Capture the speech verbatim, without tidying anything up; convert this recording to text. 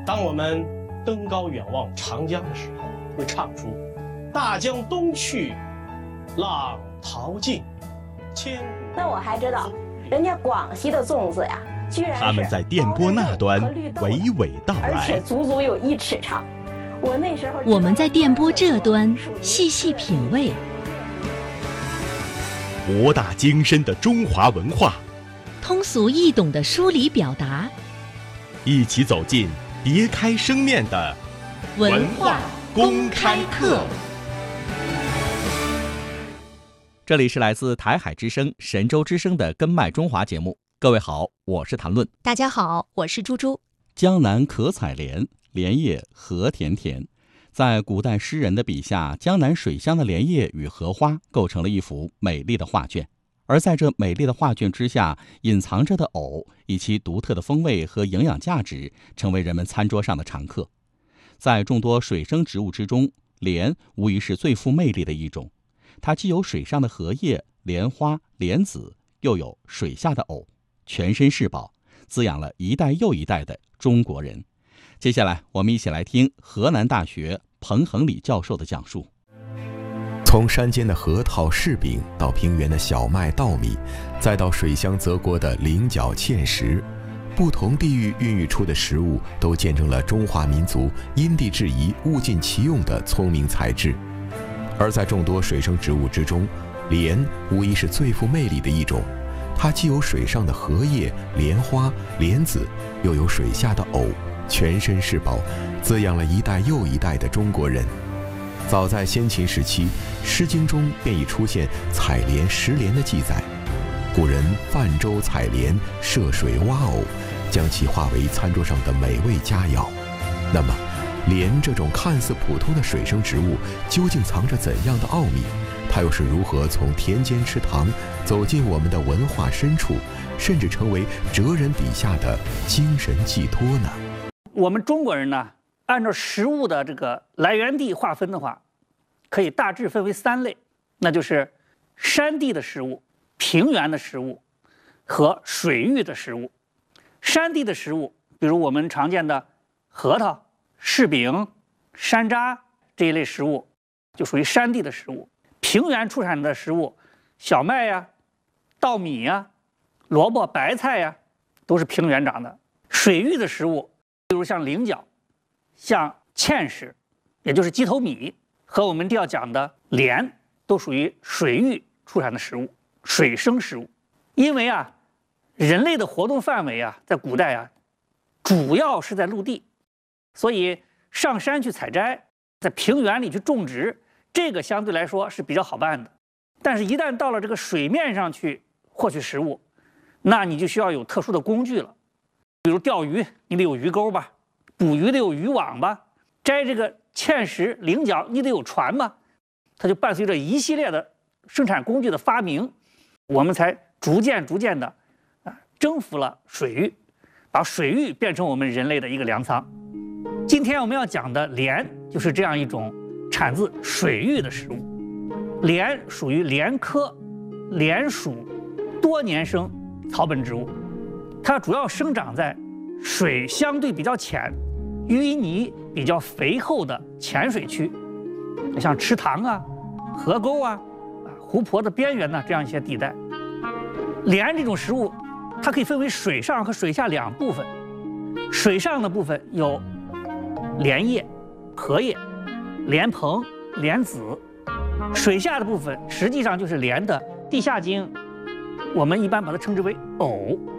当我们登高远望长江的时候，会唱出“大江东去，浪淘尽，千古”。 那我还知道，人家广西的粽子呀，居然是他们在电波那端娓娓道来， 而且足足有一尺长。我那时候， 我们在电波这端细细品味， 博大精深的中华文化， 通俗易懂的梳理表达， 一起走进别开生面的文化公开课。 这里是来自台海之声、神州之声的根脉中华节目。各位好，我是谭论。 大家好，我是猪猪。 江南可采莲，莲叶荷田田。在古代诗人的笔下，江南水乡的莲叶与荷花构成了一幅美丽的画卷。而在这美丽的画卷之下，隐藏着的藕以其独特的风味和营养价值，成为人们餐桌上的常客。在众多水生植物之中，莲无疑是最富魅力的一种。它既有水上的荷叶、莲花、莲子，又有水下的藕，全身是宝，滋养了一代又一代的中国人。接下来，我们一起来听河南大学彭恒礼教授的讲述。 从山间的核桃、柿饼，到平原的小麦、稻米，再到水乡泽国的菱角、芡实，不同地域孕育出的食物，都见证了中华民族因地制宜、物尽其用的聪明才智。而在众多水生植物之中，莲无疑是最富魅力的一种。它既有水上的荷叶、莲花、莲子，又有水下的藕，全身是宝，滋养了一代又一代的中国人。早在先秦时期，《诗经》中便已出现采莲、食莲的记载。古人泛舟采莲，涉水挖藕，将其化为餐桌上的美味佳肴。那么，莲这种看似普通的水生植物，究竟藏着怎样的奥秘？它又是如何从田间池塘走进我们的文化深处，甚至成为哲人笔下的精神寄托呢？ 我们中国人呢，按照食物的这个来源地划分的话，可以大致分为三类，那就是山地的食物、平原的食物和水域的食物。山地的食物，比如我们常见的核桃、柿饼、山楂这一类食物，就属于山地的食物。平原出产的食物，小麦呀、稻米呀、萝卜、白菜呀，都是平原长的。水域的食物，比如像菱角、像芡实，也就是鸡头米，和我们要讲的莲，都属于水域出产的食物，水生食物。因为啊，人类的活动范围啊，在古代啊，主要是在陆地，所以上山去采摘，在平原里去种植，这个相对来说是比较好办的。但是，一旦到了这个水面上去获取食物，那你就需要有特殊的工具了。比如钓鱼，你得有鱼钩吧；捕鱼得有渔网吧；摘这个芡实、菱角，你得有船吧。它就伴随着一系列的生产工具的发明，我们才逐渐逐渐的啊征服了水域，把水域变成我们人类的一个粮仓。今天我们要讲的莲，就是这样一种产自水域的食物。莲属于莲科莲属多年生草本植物，它主要生长在水相对比较浅、淤泥比较肥厚的浅水区，像池塘啊、河沟啊、湖泊的边缘呢这样一些地带。莲这种食物，它可以分为水上和水下两部分。水上的部分有莲叶、荷叶、莲蓬、莲子；水下的部分实际上就是莲的地下茎，我们一般把它称之为藕。